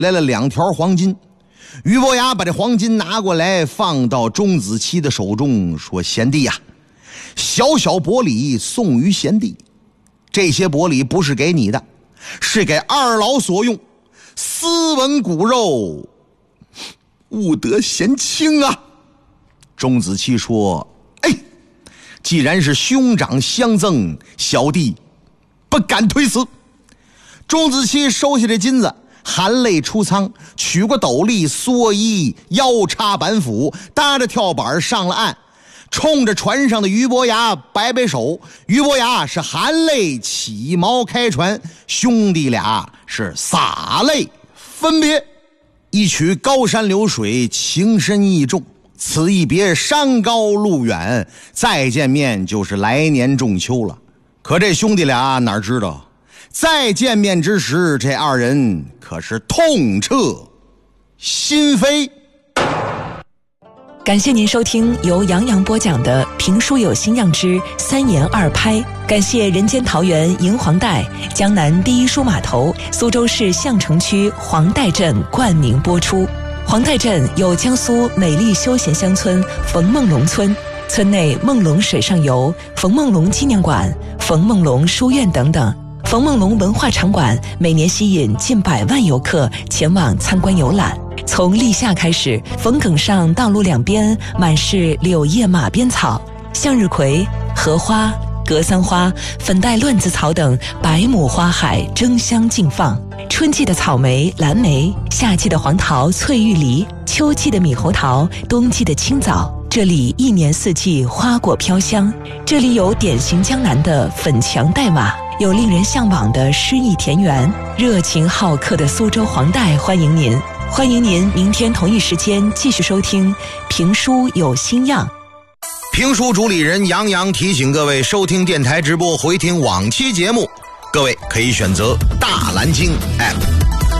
来了2条黄金。俞伯牙把这黄金拿过来，放到钟子期的手中，说：“贤弟呀，小小薄礼送于贤弟，这些薄礼不是给你的，是给二老所用。斯文骨肉，勿得嫌轻啊。”钟子期说：“哎，既然是兄长相赠，小弟不敢推辞。”钟子期收下这金子，含泪出舱，取过斗笠蓑衣，腰插板斧，搭着跳板上了岸，冲着船上的俞伯牙摆摆手。俞伯牙是含泪起锚开船，兄弟俩是洒泪分别。一曲高山流水，情深意重，此一别山高路远，再见面就是来年仲秋了。可这兄弟俩哪知道，再见面之时，这二人可是痛彻心扉。 感谢您收听由杨洋播讲的评书有新样之三言二拍，感谢人间桃园银黄带、江南第一书码头、苏州市相城区黄带镇冠名播出。黄带镇有江苏美丽休闲乡村冯梦龙村，村内梦龙水上游、冯梦龙纪念馆、冯梦龙书院等等。冯梦龙文化场馆每年吸引近100万游客前往参观游览。从立夏开始，冯埂上道路两边满是柳叶马鞭草，向日葵、荷花、格桑花、粉黛乱子草等百亩花海争相竞放。春季的草莓、蓝莓，夏季的黄桃、翠玉梨，秋季的猕猴桃，冬季的青枣，这里一年四季花果飘香。这里有典型江南的粉墙黛瓦，有令人向往的诗意田园，热情好客的苏州黄带欢迎您。欢迎您明天同一时间继续收听评书有新样。 评书主理人杨洋提醒各位，收听电台直播回听往期节目，各位可以选择大蓝鲸 app。